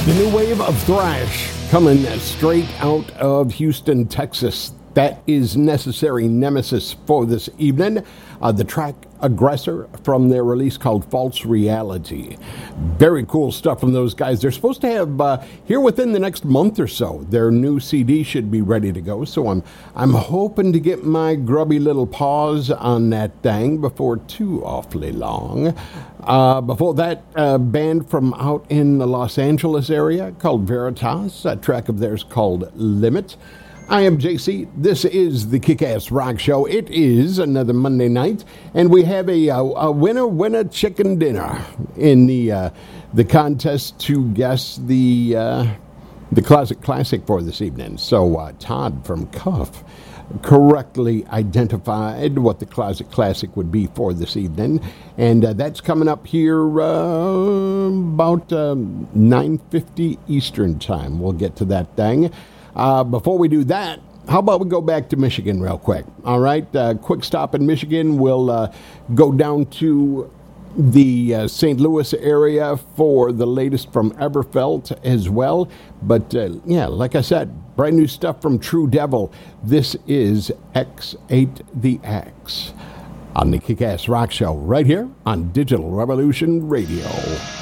The new wave of thrash coming straight out of Houston, Texas. That is Necessary Nemesis for this evening. The track Aggressor from their release called False Reality. Very cool stuff from those guys. They're supposed to have, here within the next month or so, their new CD should be ready to go. So I'm hoping to get my grubby little paws on that thing before too awfully long. Before that, a band from out in the Los Angeles area called Veritas. A track of theirs called Limit. I am JC. This is the Kick-Ass Rock Show. It is another Monday night, and we have a winner chicken dinner in the contest to guess the classic for this evening. So Todd from Cuff correctly identified what the classic would be for this evening, and that's coming up here about 9:50 Eastern time. We'll get to that thing. Before we do that, how about we go back to Michigan real quick? All right, quick stop in Michigan. We'll go down to the St. Louis area for the latest from Everfelt as well. But yeah, like I said, brand new stuff from True Devil. This is X8 the X on the Kick-Ass Rock Show right here on Digital Revolution Radio.